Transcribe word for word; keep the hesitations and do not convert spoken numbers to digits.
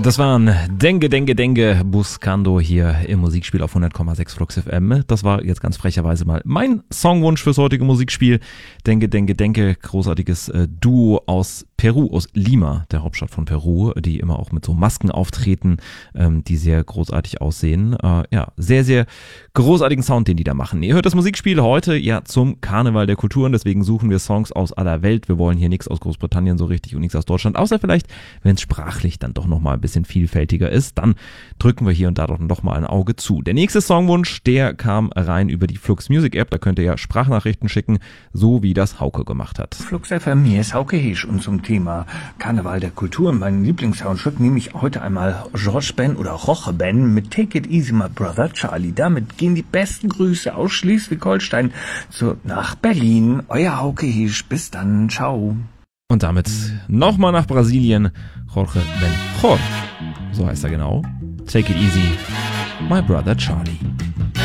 Das waren Dengue, Dengue, Dengue, Buscando hier im Musikspiel auf hundert Komma sechs Flux F M. Das war jetzt ganz frecherweise mal mein Songwunsch fürs heutige Musikspiel. Dengue, Dengue, Dengue, großartiges äh, Duo aus Peru, aus Lima, der Hauptstadt von Peru, die immer auch mit so Masken auftreten, ähm, die sehr großartig aussehen. Äh, ja, sehr, sehr großartigen Sound, den die da machen. Ihr hört das Musikspiel heute ja zum Karneval der Kulturen, deswegen suchen wir Songs aus aller Welt. Wir wollen hier nichts aus Großbritannien so richtig und nichts aus Deutschland, außer vielleicht, wenn es sprachlich dann doch nochmal ein bisschen vielfältiger ist, dann drücken wir hier und da doch noch mal ein Auge zu. Der nächste Songwunsch, der kam rein über die Flux Music App, da könnt ihr ja Sprachnachrichten schicken, so wie das Hauke gemacht hat. Flux F M, hier ist Hauke Heesch und zum Thema Karneval der Kulturen, mein Lieblingssoundtrack, nehme ich heute einmal George Ben oder Roche Ben mit Take It Easy My Brother Charlie. Damit gehen die besten Grüße aus Schleswig-Holstein zu, nach Berlin. Euer Hauke Heesch, bis dann, ciao. Und damit nochmal nach Brasilien, Jorge Ben Jor, so heißt er genau. Take It Easy My Brother Charlie.